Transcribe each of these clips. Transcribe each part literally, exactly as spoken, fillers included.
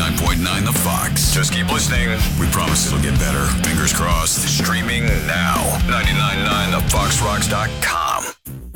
ninety-nine point nine The Fox. Just keep listening. We promise it'll get better. Fingers crossed. Streaming now. ninety-nine point nine the fox rocks dot com.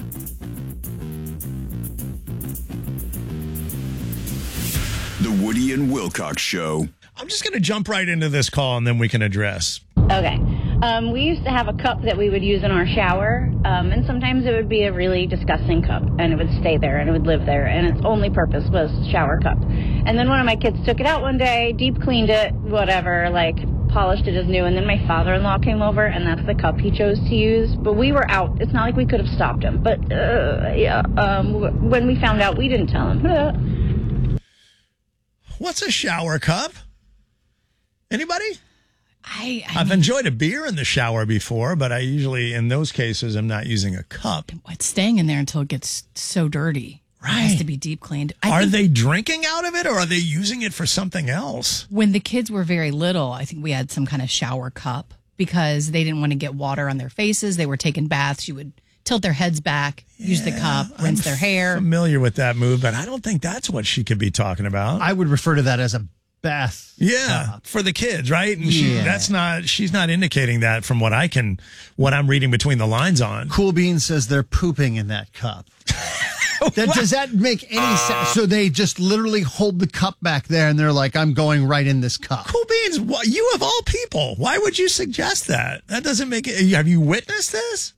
The Woody and Wilcox Show. I'm just going to jump right into this call and then we can address. Okay. Um, we used to have a cup that we would use in our shower, um, and sometimes it would be a really disgusting cup, and it would stay there, and it would live there, and its only purpose was shower cup. And then one of my kids took it out one day, deep cleaned it, whatever, like polished it as new, and then my father-in-law came over, and that's the cup he chose to use. But we were out. It's not like we could have stopped him. But, uh, yeah, um, when we found out, we didn't tell him. What's a shower cup? Anybody? I, I I've mean, enjoyed a beer in the shower before, but I usually, in those cases, I'm not using a cup. It's staying in there until it gets so dirty. Right. It has to be deep cleaned. I Are think they drinking out of it, or are they using it for something else? when the kids were very little, I think we had some kind of shower cup because they didn't want to get water on their faces. They were taking baths. You would tilt their heads back, use the cup, rinse their hair. Familiar with that move, but I don't think that's what she could be talking about. I would refer to that as a bath. Yeah, cup. for the kids, right? And she, Yeah. that's not. She's not indicating that from what I can, what I'm reading between the lines on. Cool Beans says they're pooping in that cup. That, does that make any sense? So they just literally hold the cup back there and they're like, I'm going right in this cup. Cool Beans, wh- you of all people, why would you suggest that? That doesn't make it. Have you witnessed this?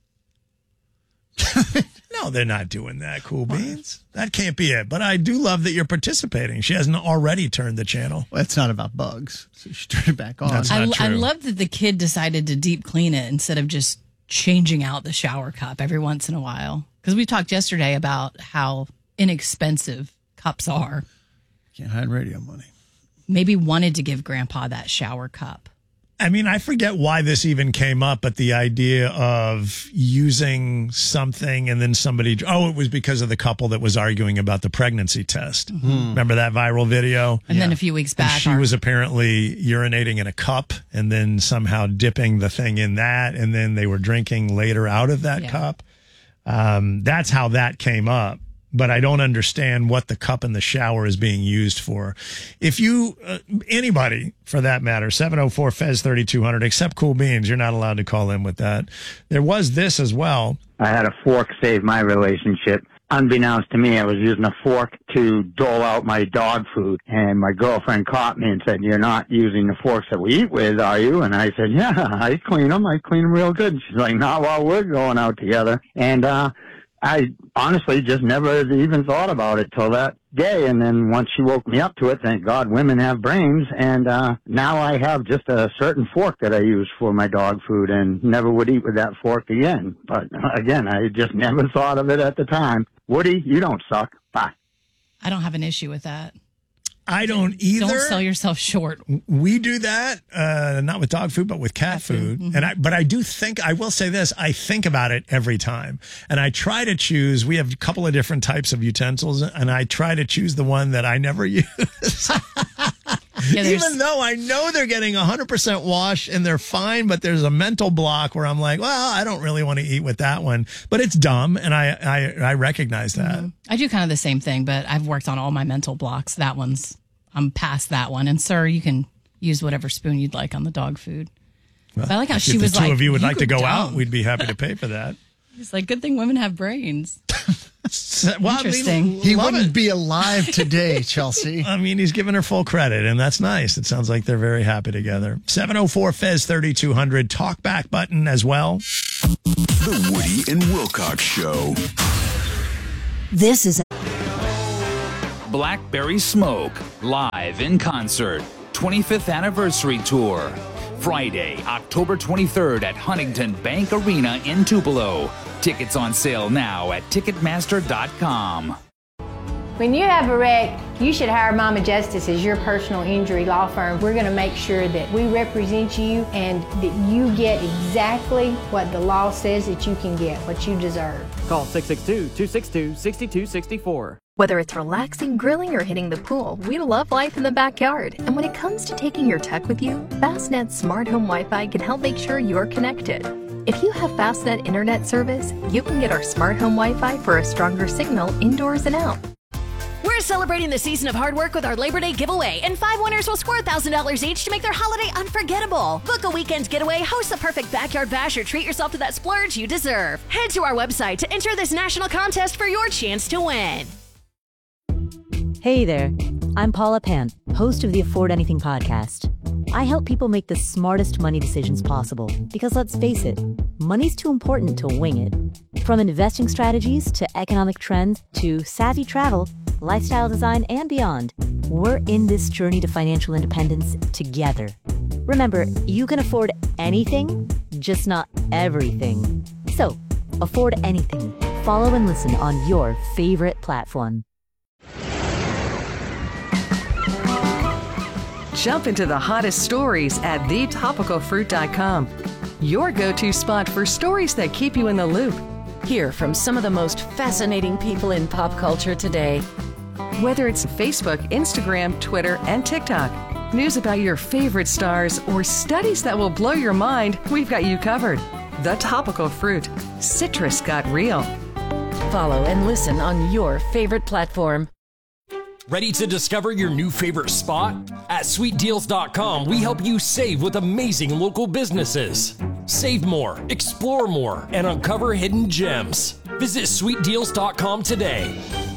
No, they're not doing that, Cool Beans. That can't be it. But I do love that you're participating. She hasn't already turned the channel. Well, it's not about bugs. So she turned it back on. That's I, not I true. love that the kid decided to deep clean it instead of just changing out the shower cup every once in a while. Because we talked yesterday about how inexpensive cups are. Can't hide radio money. Maybe wanted to give Grandpa that shower cup. I mean, I forget why this even came up, but the idea of using something and then somebody, oh, it was because of the couple that was arguing about the pregnancy test. Mm-hmm. Remember that viral video? And then a few weeks And back, she our- was apparently urinating in a cup and then somehow dipping the thing in that. And then they were drinking later out of that Yeah. cup. Um, that's how that came up. But I don't understand what the cup in the shower is being used for. If you, uh, anybody for that matter, seven oh four F E Z thirty-two hundred, except Cool Beans, you're not allowed to call in with that. There was this as well. I had a fork save my relationship. Unbeknownst to me, I was using a fork to dole out my dog food, and my girlfriend caught me and said, "You're not using the forks that we eat with, are you?" And I said, "Yeah, I clean them. I clean them real good." And she's like, "Not while we're going out together." And uh I honestly just never even thought about it till that day. And then once she woke me up to it, thank God women have brains. And uh now I have just a certain fork that I use for my dog food and never would eat with that fork again. But again, I just never thought of it at the time. Woody, you don't suck. Bye. I don't have an issue with that. I don't either. Don't sell yourself short. We do that, uh, not with dog food, but with cat, Cat food. food. Mhm. And I, but I do think, I will say this, I think about it every time. And I try to choose, we have a couple of different types of utensils, and I try to choose the one that I never use. Yeah, there's- Even though I know they're getting one hundred percent wash and they're fine, but there's a mental block where I'm like, well, I don't really want to eat with that one. But it's dumb, and I, I, I recognize that. I do kind of the same thing, but I've worked on all my mental blocks. That one's, I'm past that one. And sir, you can use whatever spoon you'd like on the dog food. But I like how If she the was two like, of you would like to go go out, dumb. we'd be happy to pay for that. It's like, good thing women have brains. Well, I mean, Interesting. He love wouldn't it. be alive today, Chelsea. I mean, he's giving her full credit, and that's nice. It sounds like they're very happy together. seven oh four F E Z thirty-two hundred, talk back button as well. The Woody and Wilcox Show. This is Blackberry Smoke, live in concert, twenty-fifth anniversary tour. Friday, October twenty-third at Huntington Bank Arena in Tupelo. Tickets on sale now at Ticketmaster dot com. When you have a wreck, you should hire Mama Justice as your personal injury law firm. We're going to make sure that we represent you and that you get exactly what the law says that you can get, what you deserve. Call six six two, two six two, six two six four. Whether it's relaxing, grilling, or hitting the pool, we love life in the backyard. And when it comes to taking your tech with you, Fastnet Smart Home Wi-Fi can help make sure you're connected. If you have Fastnet internet service, you can get our Smart Home Wi-Fi for a stronger signal indoors and out. We're celebrating the season of hard work with our Labor Day giveaway, and five winners will score one thousand dollars each to make their holiday unforgettable. Book a weekend getaway, host the perfect backyard bash, or treat yourself to that splurge you deserve. Head to our website to enter this national contest for your chance to win. Hey there, I'm Paula Pant, host of the Afford Anything podcast. I help people make the smartest money decisions possible because, let's face it, money's too important to wing it. From investing strategies to economic trends to savvy travel, lifestyle design, and beyond, we're in this journey to financial independence together. Remember, you can afford anything, just not everything. So, afford anything. Follow and listen on your favorite platform. Jump into the hottest stories at the topical fruit dot com. Your go-to spot for stories that keep you in the loop. Hear from some of the most fascinating people in pop culture today. Whether it's Facebook, Instagram, Twitter, and TikTok, news about your favorite stars, or studies that will blow your mind, we've got you covered. The Topical Fruit. Citrus got real. Follow and listen on your favorite platform. Ready to discover your new favorite spot? At sweet deals dot com, we help you save with amazing local businesses. Save more, explore more, and uncover hidden gems. Visit sweet deals dot com today.